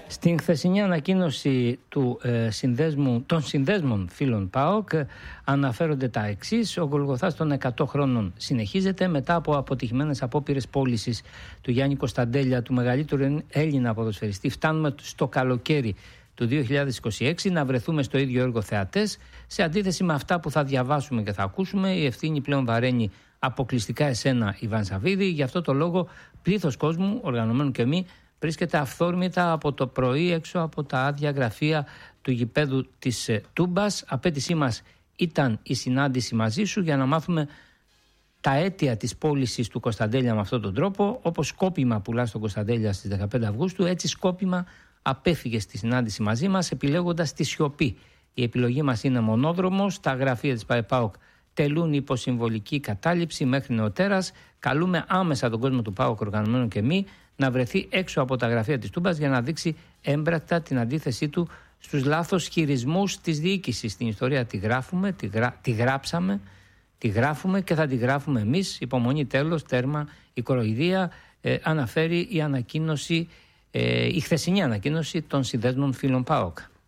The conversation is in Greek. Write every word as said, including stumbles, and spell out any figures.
Στην χθεσινή ανακοίνωση του, ε, συνδέσμου, των συνδέσμων φίλων ΠΑΟΚ ε, αναφέρονται τα εξής. Ο Γολγοθάς των εκατό χρόνων συνεχίζεται μετά από αποτυχημένες απόπειρες πώλησης του Γιάννη Κωνσταντέλια, του μεγαλύτερου Έλληνα ποδοσφαιριστή. Φτάνουμε στο καλοκαίρι του δύο χιλιάδες είκοσι έξι να βρεθούμε στο ίδιο έργο θεατές. Σε αντίθεση με αυτά που θα διαβάσουμε και θα ακούσουμε, η ευθύνη πλέον βαραίνει αποκλειστικά εσένα, Ιβάν Σαββίδη. Γι' αυτό το λόγο πλήθος κόσμου, οργανωμένου και μη, βρίσκεται αυθόρμητα από το πρωί έξω από τα άδεια γραφεία του γηπέδου της Τούμπας. Απέτησή μας ήταν η συνάντηση μαζί σου για να μάθουμε τα αίτια της πώλησης του Κωνσταντέλια με αυτόν τον τρόπο. Όπως σκόπιμα πουλάς τον Κωνσταντέλια στις δεκαπέντε Αυγούστου, έτσι σκόπιμα απέφυγε στη συνάντηση μαζί μας επιλέγοντας τη σιωπή. Η επιλογή μας είναι μονόδρομος. Τα γραφεία της ΠΑΕΠΑΟΚ τελούν υποσυμβολική κατάληψη μέχρι νεοτέρας. Καλούμε άμεσα τον κόσμο του ΠΑΟΚ, οργανωμένο και μη, να βρεθεί έξω από τα γραφεία της Τούμπας για να δείξει έμπρακτα την αντίθεσή του στους λάθος χειρισμούς της διοίκησης. Την ιστορία τη γράφουμε, τη, γρα... τη γράψαμε, τη γράφουμε και θα τη γράφουμε εμείς. Υπομονή, τέλος, τέρμα, η κοροϊδία, ε, αναφέρει η ανακοίνωση, ε, η χθεσινή ανακοίνωση των συνδέσμων φίλων ΠΑΟΚ.